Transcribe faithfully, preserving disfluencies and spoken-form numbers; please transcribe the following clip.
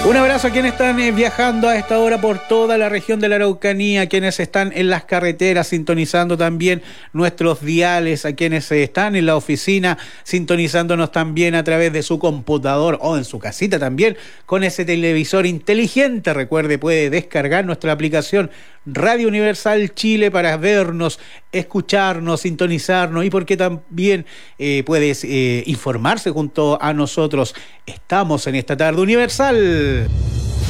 Un abrazo a quienes están eh, viajando a esta hora por toda la región de la Araucanía, a quienes están en las carreteras sintonizando también nuestros diales, a quienes eh, están en la oficina sintonizándonos también a través de su computador o en su casita también con ese televisor inteligente. Recuerde, puede descargar nuestra aplicación Radio Universal Chile para vernos, escucharnos, sintonizarnos y porque también eh, puedes eh, informarse junto a nosotros. Estamos en esta tarde universal.